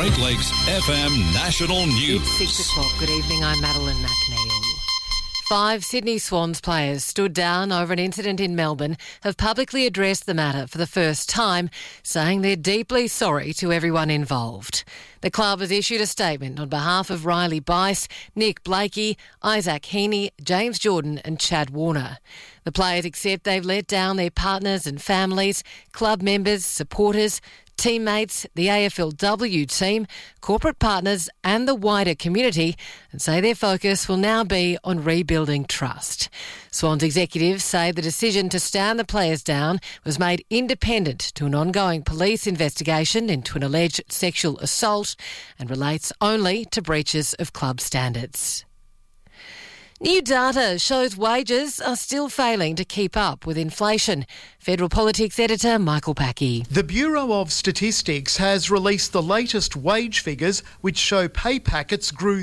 Great Lakes FM National News. It's 6 o'clock. Good evening, I'm Madeline McNeil. 5 Sydney Swans players stood down over an incident in Melbourne have publicly addressed the matter for the first time, saying they're deeply sorry to everyone involved. The club has issued a statement on behalf of Riley Bice, Nick Blakey, Isaac Heaney, James Jordan and Chad Warner. The players accept they've let down their partners and families, club members, supporters, teammates, the AFLW team, corporate partners and the wider community, and say their focus will now be on rebuilding trust. Swans executives say the decision to stand the players down was made independent to an ongoing police investigation into an alleged sexual assault and relates only to breaches of club standards. New data shows wages are still failing to keep up with inflation. Federal Politics editor Michael Packey. The Bureau of Statistics has released the latest wage figures, which show pay packets grew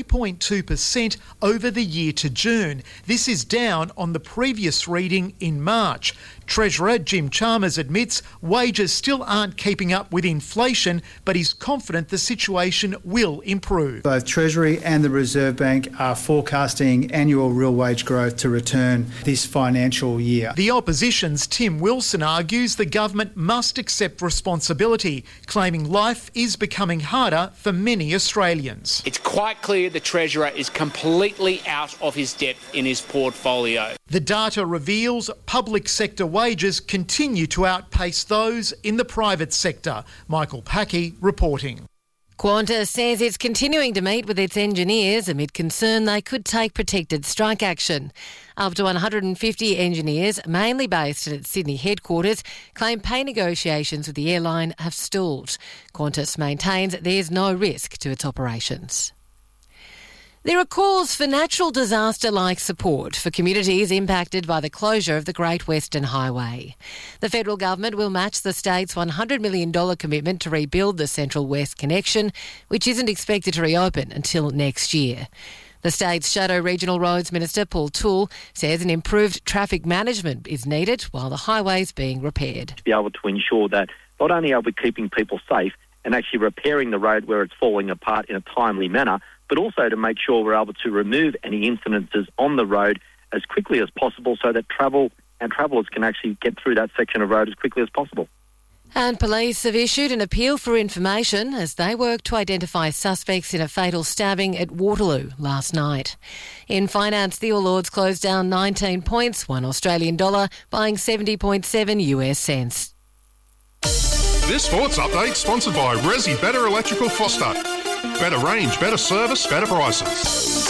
3.2% over the year to June. This is down on the previous reading in March. Treasurer Jim Chalmers admits wages still aren't keeping up with inflation, but he's confident the situation will improve. Both Treasury and the Reserve Bank are forecasting annual real wage growth to return this financial year. The opposition's Tim Wilson argues the government must accept responsibility, claiming life is becoming harder for many Australians. It's quite clear the Treasurer is completely out of his depth in his portfolio. The data reveals public sector wages continue to outpace those in the private sector. Michael Packey reporting. Qantas says it's continuing to meet with its engineers amid concern they could take protected strike action. Up to 150 engineers, mainly based at its Sydney headquarters, claim pay negotiations with the airline have stalled. Qantas maintains there's no risk to its operations. There are calls for natural disaster-like support for communities impacted by the closure of the Great Western Highway. The federal government will match the state's $100 million commitment to rebuild the Central West Connection, which isn't expected to reopen until next year. The state's Shadow Regional Roads Minister Paul Toole says an improved traffic management is needed while the highway is being repaired. To be able to ensure that not only are we keeping people safe and actually repairing the road where it's falling apart in a timely manner, but also to make sure we're able to remove any incidences on the road as quickly as possible so that travel and travellers can actually get through that section of road as quickly as possible. And police have issued an appeal for information as they work to identify suspects in a fatal stabbing at Waterloo last night. In finance, the All Ords closed down 19 points, $1 Australian dollar, buying 70.7 US cents. This sports update sponsored by Resi Better Electrical Foster. Better range, better service, better prices.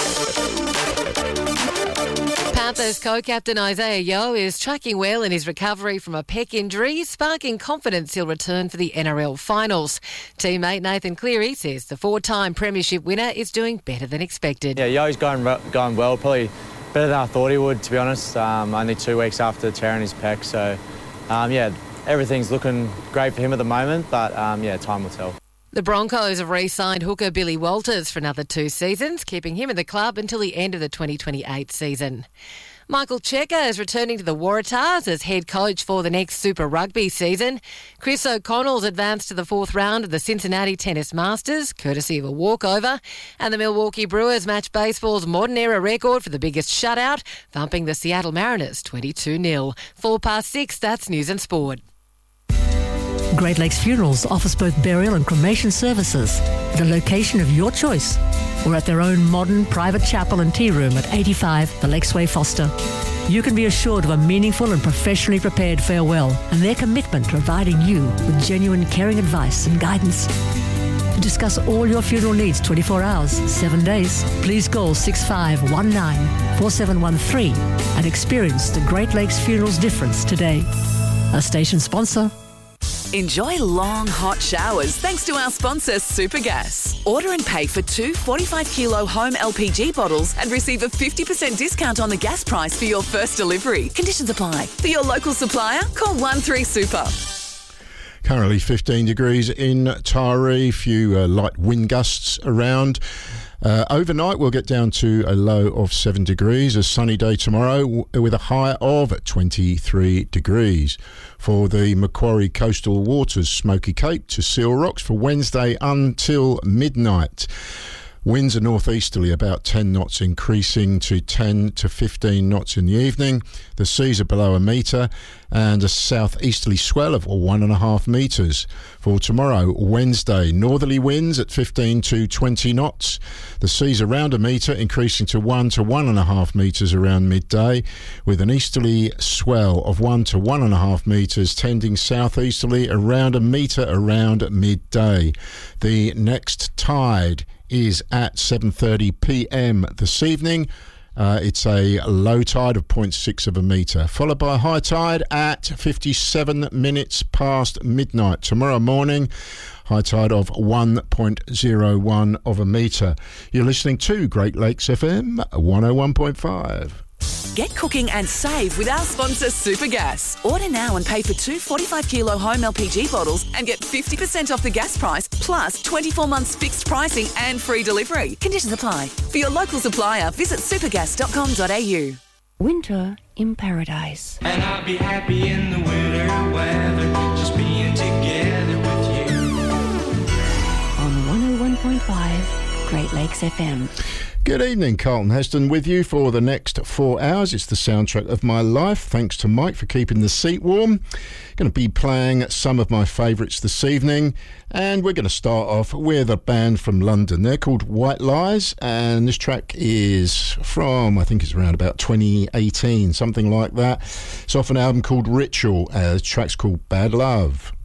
Panthers co-captain Isaiah Yeo is tracking well in his recovery from a pec injury, sparking confidence he'll return for the NRL finals. Teammate Nathan Cleary says the 4-time premiership winner is doing better than expected. Yeah, Yeo's going well, probably better than I thought he would, to be honest. Only 2 weeks after tearing his pec, so everything's looking great for him at the moment, but time will tell. The Broncos have re-signed hooker Billy Walters for another 2 seasons, keeping him in the club until the end of the 2028 season. Michael Cheika is returning to the Waratahs as head coach for the next Super Rugby season. Chris O'Connell's advanced to the 4th round of the Cincinnati Tennis Masters, courtesy of a walkover. And the Milwaukee Brewers match baseball's modern-era record for the biggest shutout, thumping the Seattle Mariners 22-0. 6:04, that's News and Sport. Great Lakes Funerals offers both burial and cremation services at a location of your choice or at their own modern private chapel and tea room at 85 The Lakesway Foster. You can be assured of a meaningful and professionally prepared farewell and their commitment to providing you with genuine caring advice and guidance. To discuss all your funeral needs 24 hours, 7 days, please call 6519-4713 and experience the Great Lakes Funerals difference today. A station sponsor. Enjoy long, hot showers thanks to our sponsor, Supergas. Order and pay for 2 45-kilo home LPG bottles and receive a 50% discount on the gas price for your first delivery. Conditions apply. For your local supplier, call 13Super. Currently 15 degrees in Taree, few light wind gusts around. Overnight, we'll get down to a low of 7 degrees. A sunny day tomorrow with a high of 23 degrees. For the Macquarie Coastal Waters, Smoky Cape to Seal Rocks for Wednesday until midnight. Winds are northeasterly, about 10 knots, increasing to 10 to 15 knots in the evening. The seas are below a metre, and a southeasterly swell of 1.5 metres. For tomorrow, Wednesday, northerly winds at 15 to 20 knots. The seas around a metre, increasing to 1 to 1.5 metres around midday, with an easterly swell of 1 to 1.5 metres, tending southeasterly around a metre around midday. The next tide is at 7:30 p.m. this evening. It's a low tide of 0.6 of a metre, followed by a high tide at 57 minutes past midnight. Tomorrow morning, high tide of 1.01 of a metre. You're listening to Great Lakes FM 101.5. Get cooking and save with our sponsor Supergas. Order now and pay for 2 45-kilo home LPG bottles and get 50% off the gas price, plus 24 months fixed pricing and free delivery. Conditions apply. For your local supplier, visit supergas.com.au. Winter in paradise. And I'll be happy in the winter weather, just being together with you. On 101.5 Great Lakes FM. Good evening, Carlton Heston with you for the next 4 hours. It's the soundtrack of my life. Thanks to Mike for keeping the seat warm. Going to be playing some of my favourites this evening, and we're going to start off with a band from London. They're called White Lies, and this track is from, I think it's around about 2018, something like that. It's off an album called Ritual. The track's called Bad Love.